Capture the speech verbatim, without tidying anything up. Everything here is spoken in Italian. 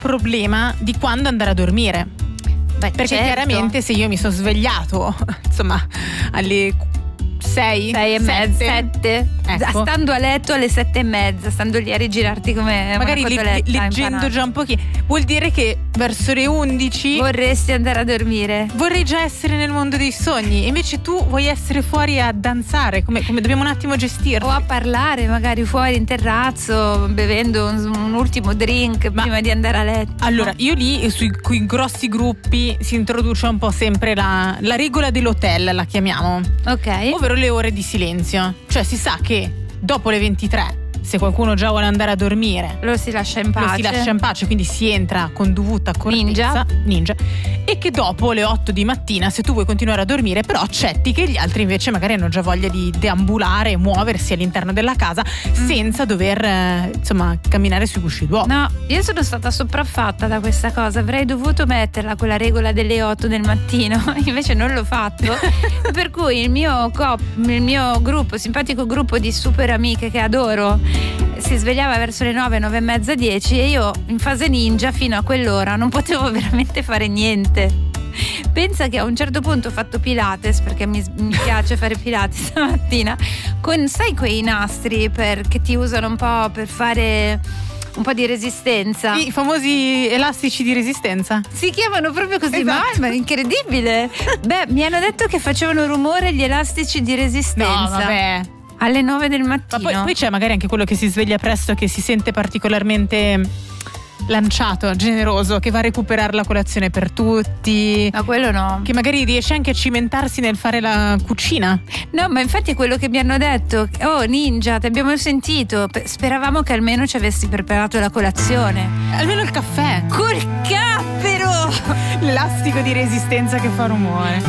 problema di quando andare a dormire. Beh, perché certo. chiaramente se io mi sono svegliato insomma alle sei, sei e mezza, sette, ecco. stando a letto alle sette e mezza, stando lì a rigirarti come magari una li, cotoletta leggendo impanata. già un pochino, vuol dire che verso le undici vorresti andare a dormire. Vorrei già essere nel mondo dei sogni, invece tu vuoi essere fuori a danzare, come, come dobbiamo un attimo gestirlo. O a parlare magari fuori in terrazzo, bevendo un, un ultimo drink Ma, prima di andare a letto. Allora, io lì sui coi grossi gruppi si introduce un po' sempre la, la regola dell'hotel, la chiamiamo. Ok. Ovvero le ore di silenzio. Cioè si sa che dopo le ventitré, se qualcuno già vuole andare a dormire, lo si lascia in pace. Lo si lascia in pace, quindi si entra con dovuta accortezza. Ninja. Ninja. E che dopo le otto di mattina, se tu vuoi continuare a dormire, però accetti che gli altri invece magari hanno già voglia di deambulare e muoversi all'interno della casa mm. senza dover eh, insomma camminare sui gusci d'uovo. No, io sono stata sopraffatta da questa cosa. Avrei dovuto metterla quella regola delle otto del mattino, invece non l'ho fatto. Per cui il mio cop, il mio gruppo, simpatico gruppo di super amiche che adoro, si svegliava verso le nove, nove e mezza, dieci, e io in fase ninja fino a quell'ora non potevo veramente fare niente. Pensa che a un certo punto ho fatto Pilates, perché mi, mi piace fare Pilates stamattina, con, sai, quei nastri per, che ti usano un po' per fare un po' di resistenza. I famosi elastici di resistenza. Si chiamano proprio così, esatto. ma è incredibile. Beh, mi hanno detto che facevano rumore gli elastici di resistenza. No, vabbè. Alle nove del mattino. Ma poi, poi c'è magari anche quello che si sveglia presto, che si sente particolarmente lanciato, generoso, che va a recuperare la colazione per tutti. Ma quello no. Che magari riesce anche a cimentarsi nel fare la cucina. No, ma infatti è quello che mi hanno detto. Oh Ninja, ti abbiamo sentito. Speravamo che almeno ci avessi preparato la colazione. Almeno il caffè. Col cappero! L'elastico di resistenza che fa rumore.